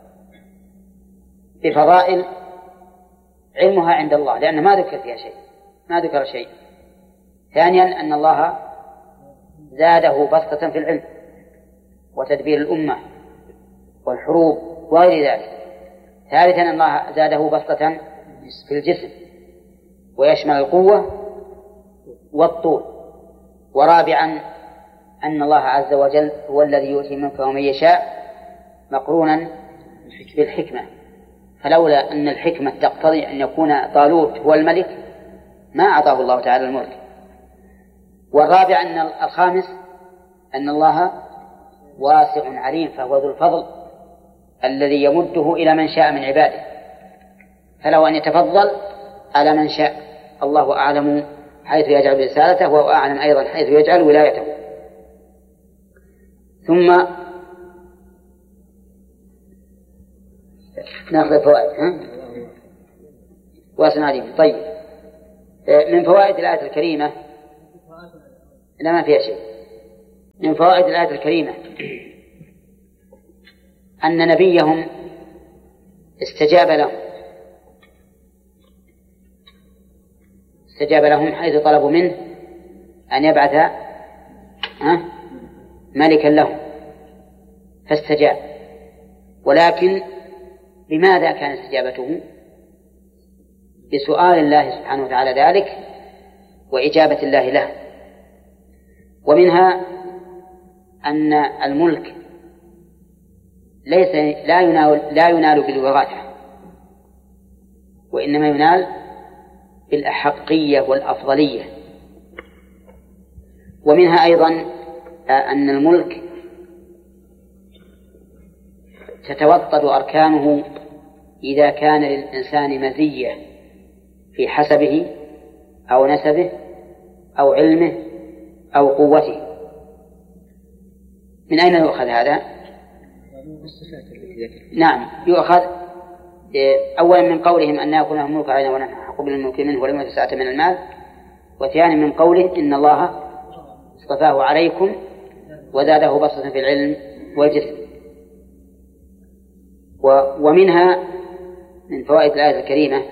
Speaker 1: بفضائل علمها عند الله لأن ما ذكر فيها شيء، ما ذكر شيء. ثانيا أن الله زاده بسطة في العلم وتدبير الأمة والحروب وغير ذلك. ثالثا أن الله زاده بسطة في الجسم ويشمل القوة والطول. ورابعا أن الله عز وجل هو الذي يؤتي ملكه من يشاء مقرونا بالحكمة، فلولا أن الحكمة تقتضي أن يكون طالوت هو الملك ما أعطاه الله تعالى الملك. والرابع أن الخامس أن الله واسع عليم، فهو ذو الفضل الذي يمده إلى من شاء من عباده، فلو أن يتفضل على من شاء. الله أعلم حيث يجعل رسالته وهو أعلم أيضا حيث يجعل ولايته. ثم نأخذ الفوائد. ها؟ واسع عليم. طيب من فوائد الآية الكريمة، لا ما فيها شيء. من فوائد الآية الكريمة أن نبيهم استجاب لهم استجاب لهم حيث طلبوا منه أن يبعث ملكا لهم فاستجاب. ولكن لماذا كان استجابته؟ بسؤال الله سبحانه وتعالى ذلك وإجابة الله له. ومنها أن الملك ليس لا ينال لا ينال بالوراثة، وإنما ينال بالأحقية والأفضلية. ومنها أيضا أن الملك تتوطد أركانه إذا كان للإنسان مزية في حسبه أو نسبه أو علمه أو قوته. من أين يؤخذ هذا؟ نعم، يؤخذ أولا من قولهم أن يكون لهم ملك علينا ونحن أحق بالملك منه ولم يؤت سعة من المال، وثاني من قوله إن الله اصطفاه عليكم وزاده بسطة في العلم والجسم. ومنها من فوائد الآية الكريمة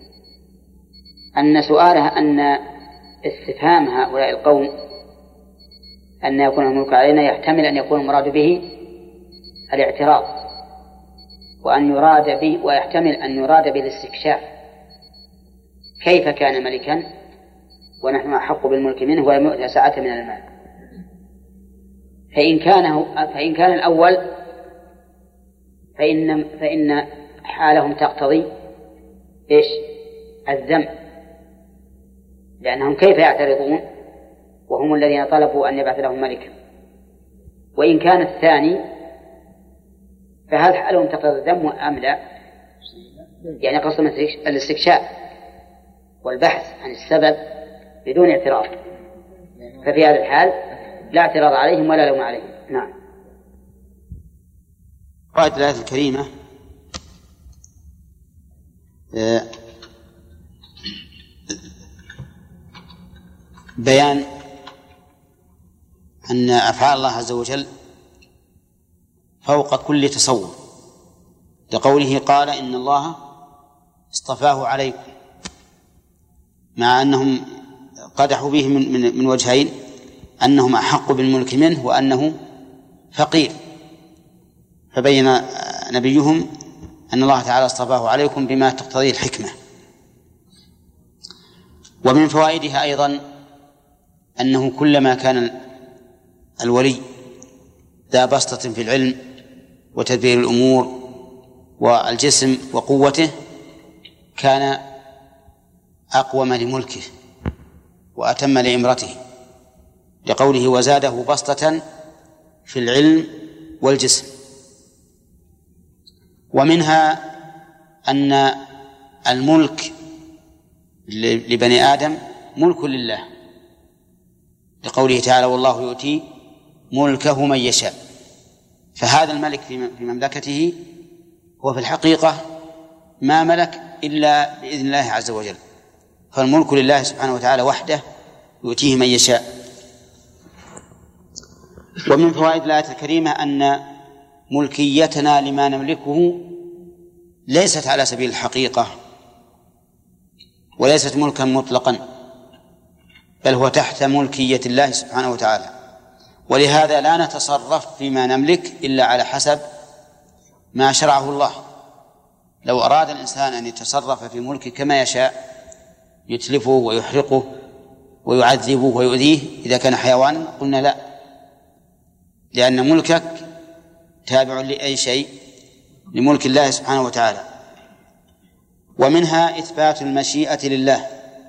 Speaker 1: أن سؤالها أن استفهام هؤلاء القوم أن يكون الملك علينا يحتمل أن يكون المراد به الاعتراض، وأن يراد به ويحتمل أن يراد به الاستكشاف، كيف كان ملكا ونحن أحق بالملك منه ولم يؤت سعة من المال. فإن كان فإن كان الأول فإن فإن حالهم تقتضي إيش؟ الذم، لأنهم كيف يعترضون وهم الذين طلبوا أن يبعث لهم ملكا. وإن كان الثاني فهل حالهم تقتضي الذم أم لا؟ يعني قصدهم الاستكشاف والبحث عن السبب بدون اعتراض، ففي هذا الحال لا اعتراض عليهم ولا لوم عليهم. نعم.
Speaker 3: قائد الآية الكريمة بيان أن أفعال الله عز وجل فوق كل تصور، لقوله قال إن الله اصطفاه عليكم، مع أنهم قدحوا به من, من, من وجهين، أنهم أحق بالملك منه وأنه فقير، فبين نبيهم أن الله تعالى اصطفاه عليكم بما تقتضيه الحكمة. ومن فوائدها أيضا أنه كلما كان الولي ذا بسطة في العلم وتدبير الأمور والجسم وقوته كان أقوم لملكه وأتم لإمرته، لقوله وزاده بسطة في العلم والجسم. ومنها أن الملك لبني آدم ملك لله، لقوله تعالى والله يؤتي ملكه من يشاء، فهذا الملك في مملكته هو في الحقيقة ما ملك إلا بإذن الله عز وجل، فالملك لله سبحانه وتعالى وحده يؤتيه من يشاء. ومن فوائد الآية الكريمة أن ملكيتنا لما نملكه ليست على سبيل الحقيقة وليست ملكا مطلقا، بل هو تحت ملكية الله سبحانه وتعالى، ولهذا لا نتصرف فيما نملك إلا على حسب ما شرعه الله. لو أراد الإنسان أن يتصرف في ملكه كما يشاء يتلفه ويحرقه ويعذبه ويؤذيه إذا كان حيوانا قلنا لا، لأن ملكك تابع لأي شيء لملك الله سبحانه وتعالى. ومنها إثبات المشيئة لله،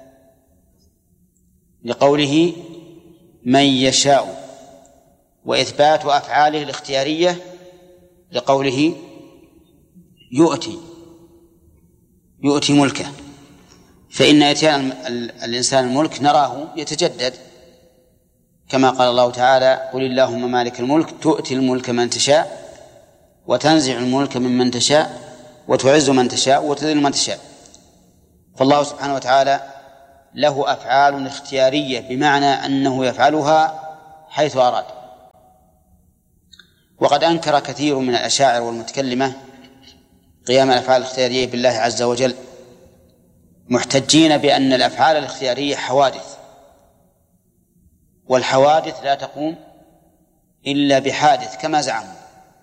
Speaker 3: لقوله من يشاء، وإثبات أفعاله الاختيارية، لقوله يؤتي يؤتي ملكه. فإن إتيان الإنسان الملك نراه يتجدد، كما قال الله تعالى قل اللهم مالك الملك تؤتي الملك من تشاء وتنزع الملك ممن تشاء وتعز من تشاء وتذل من تشاء. فالله سبحانه وتعالى له أفعال اختيارية، بمعنى أنه يفعلها حيث أراد. وقد أنكر كثير من الأشاعرة والمتكلمة قيام الأفعال الاختيارية بالله عز وجل، محتجين بأن الأفعال الاختيارية حوادث، والحوادث لا تقوم إلا بحادث كما زعموا.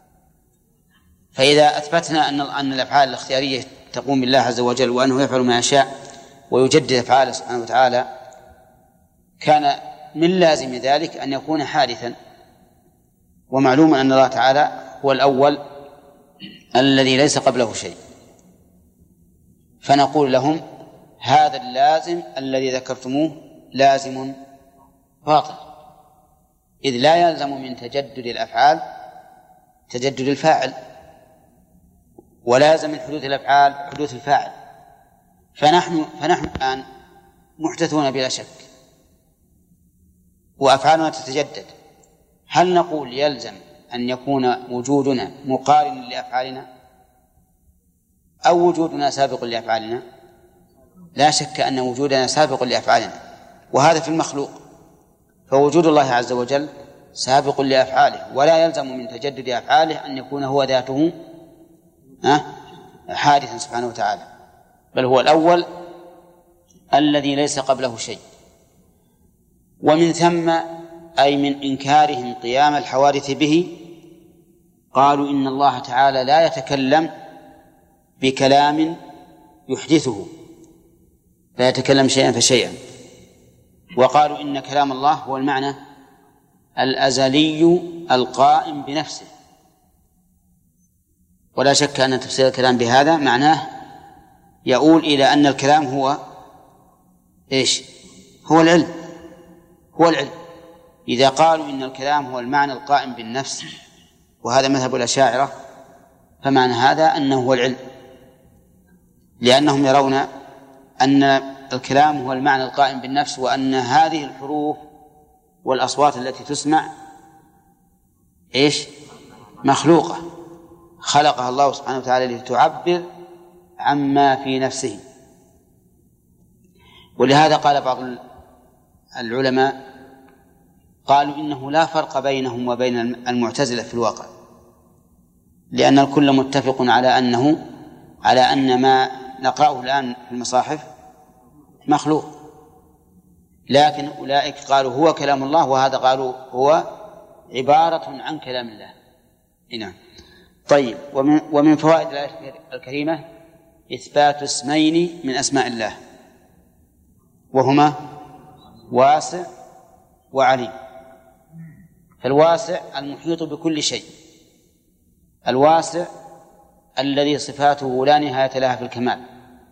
Speaker 3: فإذا أثبتنا أن أن الأفعال الاختيارية تقوم بالله عز وجل وأنه يفعل ما يشاء ويجدد أفعاله سبحانه وتعالى، كان من لازم ذلك أن يكون حادثا. ومعلوم أن الله تعالى هو الأول الذي ليس قبله شيء، فنقول لهم هذا اللازم الذي ذكرتموه لازم باطل، إذ لا يلزم من تجدد الأفعال تجدد الفاعل، ولازم من حدوث الأفعال حدوث الفاعل. فنحن فنحن الآن محدثون بلا شك وأفعالنا تتجدد، هل نقول يلزم أن يكون وجودنا مقارن لأفعالنا أو وجودنا سابق لأفعالنا؟ لا شك أن وجودنا سابق لأفعالنا، وهذا في المخلوق، فوجود الله عز وجل سابق لأفعاله، ولا يلزم من تجدد أفعاله أن يكون هو ذاته حادثا سبحانه وتعالى، بل هو الأول الذي ليس قبله شيء. ومن ثم أي من إنكارهم قيام الحوادث به قالوا إن الله تعالى لا يتكلم بكلام يحدثه، لا يتكلم شيئا فشيئا. وقالوا إن كلام الله هو المعنى الأزلي القائم بنفسه، ولا شك أن تفسير الكلام بهذا معناه يؤول إلى أن الكلام هو إيش؟ هو العلم، هو العلم. إذا قالوا إن الكلام هو المعنى القائم بالنفس، وهذا مذهب الأشاعرة، فمعنى هذا أنه هو العلم، لأنهم يرون أن الكلام هو المعنى القائم بالنفس، وأن هذه الحروف والأصوات التي تسمع إيش؟ مخلوقة، خلقها الله سبحانه وتعالى لتعبر عما في نفسه. ولهذا قال بعض العلماء قالوا إنه لا فرق بينهم وبين المعتزلة في الواقع، لأن الكل متفق على أنه على أن ما نقرأه الآن في المصاحف مخلوق، لكن أولئك قالوا هو كلام الله، وهذا قالوا هو عبارة عن كلام الله. نعم. طيب، ومن, ومن فوائد الآية الكريمة إثبات اسمين من أسماء الله، وهما واسع وعليم. فالواسع المحيط بكل شيء، الواسع الذي صفاته لا نهاية لها في الكمال،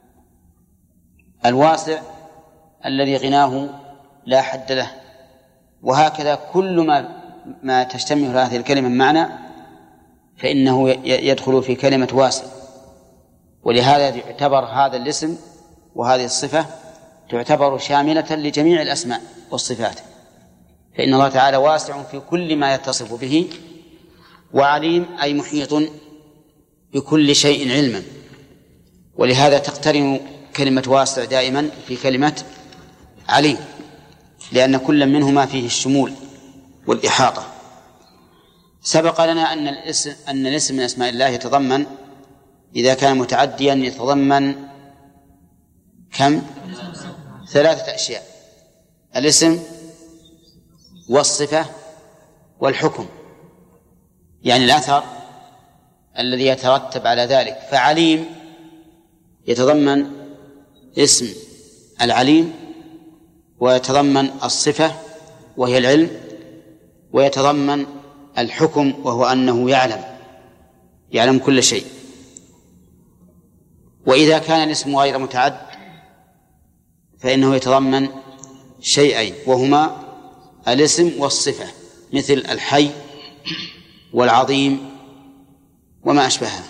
Speaker 3: الواسع الذي غناه لا حد له. وهكذا كل ما ما تشتمل هذه الكلمة معنى فإنه يدخل في كلمة واسع. ولهذا يعتبر هذا الاسم وهذه الصفة تعتبر شاملة لجميع الأسماء والصفات، فإن الله تعالى واسع في كل ما يتصف به، وعليم أي محيط بكل شيء علما. ولهذا تقترن كلمة واسع دائما في كلمة عليم، لأن كل منهما فيه الشمول والإحاطة. سبق لنا أن الاسم أن الاسم من أسماء الله يتضمن، إذا كان متعديا يتضمن كم؟ ثلاثة أشياء: الاسم والصفة والحكم، يعني الأثر الذي يترتب على ذلك. فعليم يتضمن اسم العليم، ويتضمن الصفة وهي العلم، ويتضمن الحكم وهو أنه يعلم يعلم كل شيء. وإذا كان الاسم غير متعد فإنه يتضمن شيئين، وهما الاسم والصفة، مثل الحي والعظيم وما أشبهها.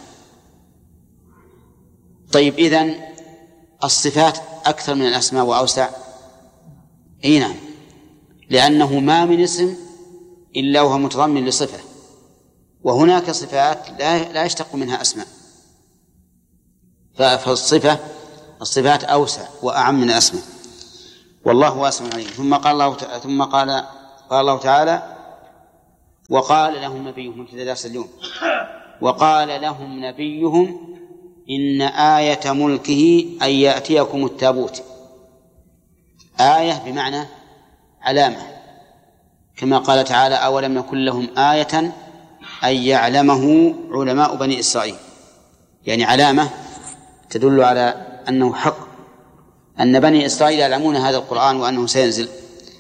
Speaker 3: طيب، إذن الصفات أكثر من الأسماء وأوسع؟ أي نعم، لأنه ما من اسم إلا وهو متضمن لصفة، وهناك صفات لا لا يشتق منها أسماء، فالصفة الصفات أوسع وأعم من الأسماء. والله واسع عليم. ثم قال الله تعالى ثم قال قال الله تعالى وقال لهم نبيهم في درس اليوم وقال لهم نبيهم إن آية ملكه أن يأتيكم التابوت. آية بمعنى علامة، كما قال تعالى أولم يكن لهم آية أن يعلمه علماء بني إسرائيل، يعني علامة تدل على أنه حق، أن بني إسرائيل يعلمون هذا القرآن وأنه سينزل.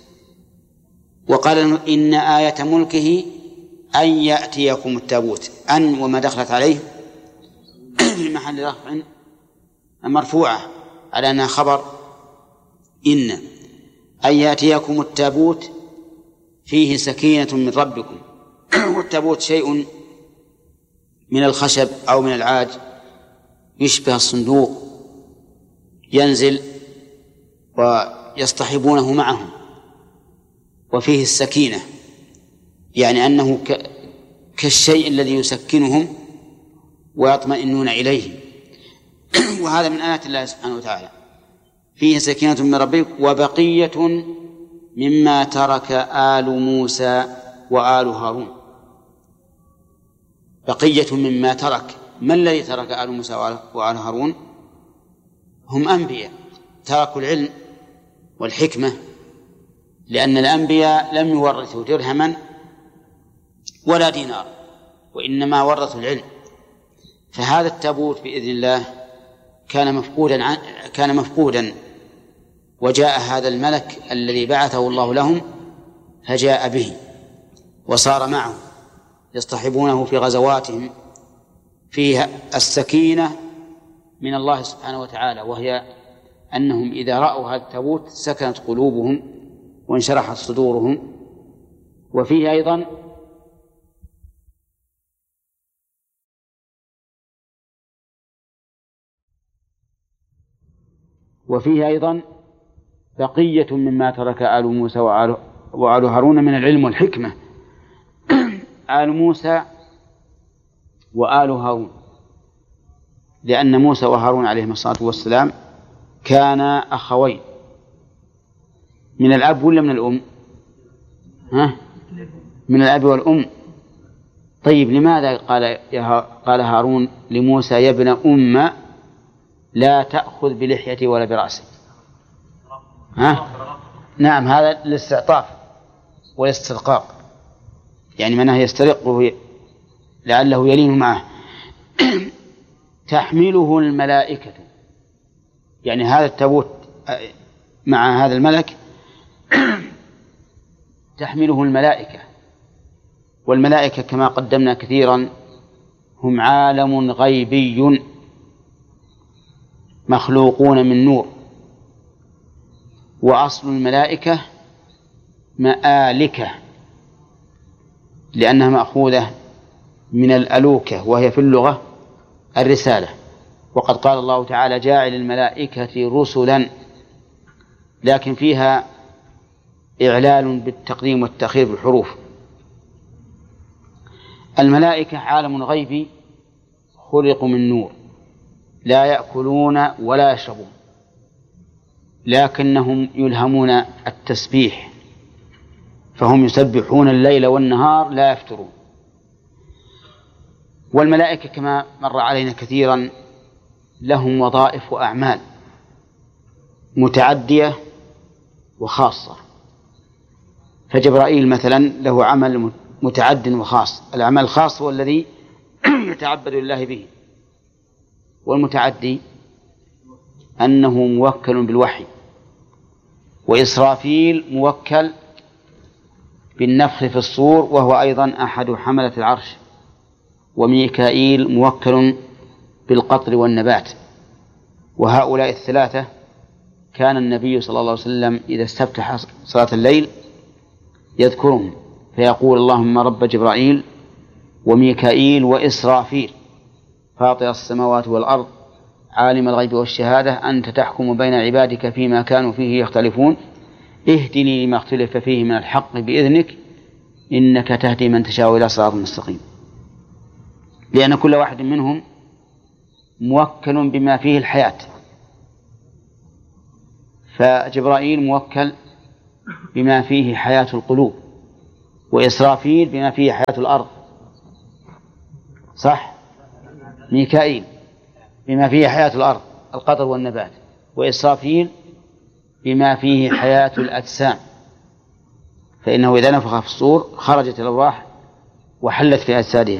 Speaker 3: وقال إن آية ملكه أن يأتيكم التابوت. أن وما دخلت عليه في محل رفع مرفوعة على أنها خبر إن. أن يأتيكم التابوت فيه سكينة من ربكم. والتابوت شيء من الخشب أو من العاج يشبه الصندوق، ينزل ويصطحبونه معهم، وفيه السكينة، يعني أنه كالشيء الذي يسكنهم ويطمئنون إليه. وهذا من آيات الله سبحانه وتعالى. فيه سكينة من ربك وبقية مما ترك آل موسى وآل هارون. بقية مما ترك. ما الذي ترك آل موسى وآل هارون؟ هم أنبياء تركوا العلم والحكمة، لأن الأنبياء لم يورثوا درهما ولا دينار، وإنما ورثوا العلم. فهذا التابوت بإذن الله كان مفقودا عن كان مفقودا وجاء هذا الملك الذي بعثه الله لهم فجاء به وصار معه يصطحبونه في غزواتهم. فيها السكينة من الله سبحانه وتعالى، وهي أنهم إذا رأوا هذا التابوت سكنت قلوبهم وانشرحت صدورهم. وفيه أيضا وفيه أيضا بقية مما ترك آل موسى وآل هارون من العلم والحكمة. آل موسى وآل هارون، لأن موسى وهارون عليهم الصلاة والسلام كانا أخوين من الأب ولا من الأم؟ ها؟ من الأب والأم. طيب لماذا قال قال هارون لموسى يا ابن أم لا تأخذ بلحيتي ولا برأسي؟ ها؟ نعم، هذا الاستعطاف والاسترقاق، يعني منه يسترقه لعله يلين معه. تحمله الملائكة، يعني هذا التابوت مع هذا الملك تحمله الملائكة. والملائكة كما قدمنا كثيرا هم عالم غيبي مخلوقون من نور. وأصل الملائكة مآلكة، لأنها مأخوذة من الألوكة، وهي في اللغة الرسالة. وقد قال الله تعالى جاعل الملائكة رسلا، لكن فيها إعلال بالتقديم والتأخير بالحروف. الملائكة عالم غيبي خلقوا من نور، لا يأكلون ولا يشربون، لكنهم يلهمون التسبيح، فهم يسبحون الليل والنهار لا يفترون. والملائكة كما مر علينا كثيرا لهم وظائف وأعمال متعدية وخاصة. فجبرائيل مثلا له عمل متعد وخاص. العمل الخاص هو الذي يتعبد لله به، والمتعدي أنه موكل بالوحي. وإسرافيل موكل بالنفخ في الصور، وهو أيضا أحد حملة العرش. وميكائيل موكل بالقطر والنبات. وهؤلاء الثلاثة كان النبي صلى الله عليه وسلم إذا استفتح صلاة الليل يذكرهم فيقول اللهم رب جبرائيل وميكائيل وإسرافيل فاطر السماوات والأرض عالم الغيب والشهادة أنت تحكم بين عبادك فيما كانوا فيه يختلفون اهدني لما اختلف فيه من الحق بإذنك إنك تهدي من تشاء إلى صراط مستقيم. لأن كل واحد منهم موكل بما فيه الحياة، فجبرائيل موكل بما فيه حياة القلوب، وإسرافيل بما فيه حياة الأرض، صح؟ ميكائيل بما فيه حياة الأرض القطر والنبات، وإسرافيل بما فيه حياة الأجسام، فإنه إذا نفخ في الصور خرجت الأرواح وحلت في أجسادهم.